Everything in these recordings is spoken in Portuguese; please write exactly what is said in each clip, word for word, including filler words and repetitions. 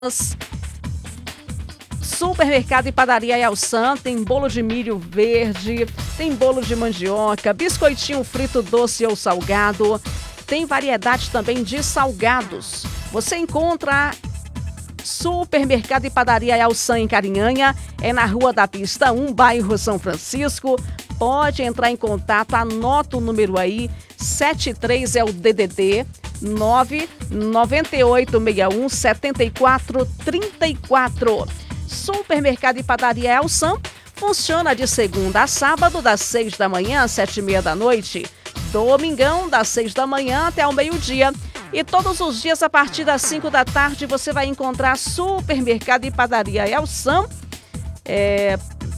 Supermercado e Padaria Elsan tem bolo de milho verde, tem bolo de mandioca, biscoitinho frito doce ou salgado, tem variedade também de salgados. Você encontra Supermercado e Padaria Elsan em Carinhanha, é na Rua da Pista um, bairro São Francisco. Pode entrar em contato, anota o número aí, setenta e três é o D D D, nove nove oito seis um sete quatro três quatro. Supermercado e Padaria Elsan funciona de segunda a sábado, das seis da manhã às sete e meia da noite. Domingão, das seis da manhã até ao meio-dia. E todos os dias, a partir das cinco da tarde, você vai encontrar Supermercado e Padaria Elsan. É...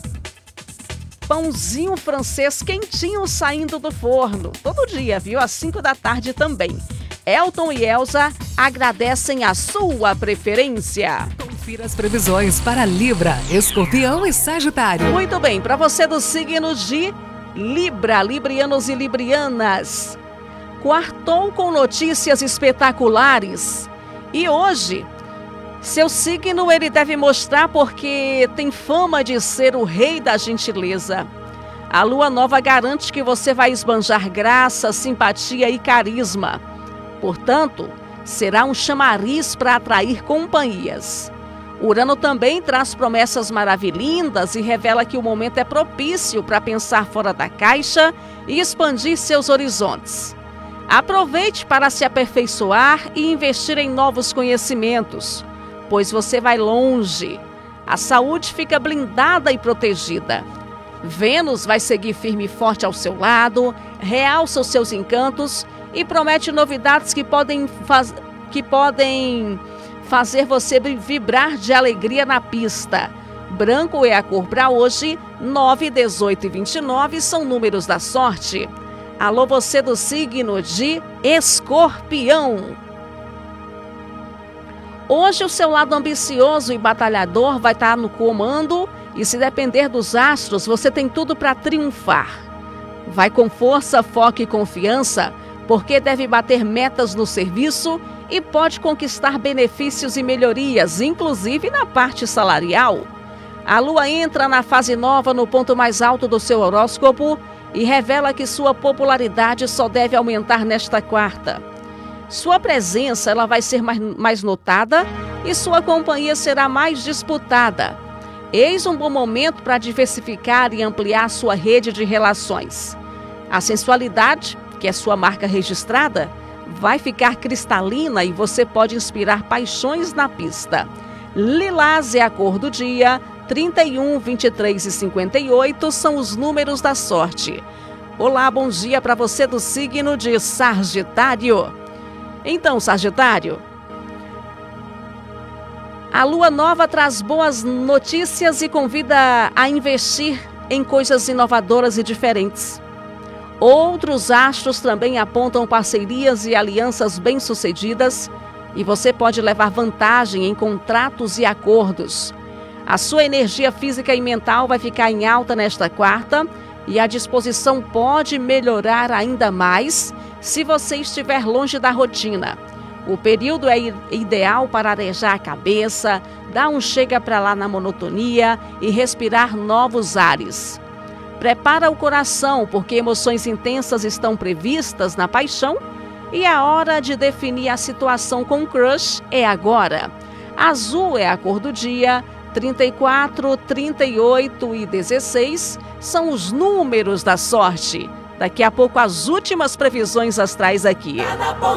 Pãozinho francês quentinho saindo do forno. Todo dia, viu? Às cinco da tarde também. Elton e Elza agradecem a sua preferência. Confira as previsões para Libra, Escorpião e Sagitário. Muito bem, para você do signo de Libra, librianos e librianas. Quartou com notícias espetaculares. E hoje, seu signo ele deve mostrar porque tem fama de ser o rei da gentileza. A lua nova garante que você vai esbanjar graça, simpatia e carisma. Portanto, será um chamariz para atrair companhias. Urano também traz promessas maravilhindas e revela que o momento é propício para pensar fora da caixa e expandir seus horizontes. Aproveite para se aperfeiçoar e investir em novos conhecimentos, pois você vai longe. A saúde fica blindada e protegida. Vênus vai seguir firme e forte ao seu lado, realça os seus encantos e promete novidades que podem, faz... que podem fazer você vibrar de alegria na pista. Branco é a cor para hoje, nove, dezoito e vinte e nove são números da sorte. Alô, você do signo de Escorpião. Hoje o seu lado ambicioso e batalhador vai estar no comando e, se depender dos astros, você tem tudo para triunfar. Vai com força, foco e confiança, porque deve bater metas no serviço e pode conquistar benefícios e melhorias, inclusive na parte salarial. A lua entra na fase nova no ponto mais alto do seu horóscopo e revela que sua popularidade só deve aumentar nesta quarta. Sua presença ela vai ser mais, mais notada e sua companhia será mais disputada. Eis um bom momento para diversificar e ampliar sua rede de relações. A sensualidade, que é sua marca registrada, vai ficar cristalina e você pode inspirar paixões na pista. Lilás é a cor do dia, trinta e um, vinte e três e cinquenta e oito são os números da sorte. Olá, bom dia para você do signo de Sagitário. Então, Sagitário, a lua nova traz boas notícias e convida a investir em coisas inovadoras e diferentes. Outros astros também apontam parcerias e alianças bem-sucedidas e você pode levar vantagem em contratos e acordos. A sua energia física e mental vai ficar em alta nesta quarta e a disposição pode melhorar ainda mais se você estiver longe da rotina. O período é ideal para arejar a cabeça, dar um chega para lá na monotonia e respirar novos ares. Prepara o coração, porque emoções intensas estão previstas na paixão e a hora de definir a situação com o crush é agora. Azul é a cor do dia, trinta e quatro, trinta e oito e dezesseis são os números da sorte. Daqui a pouco as últimas previsões astrais aqui.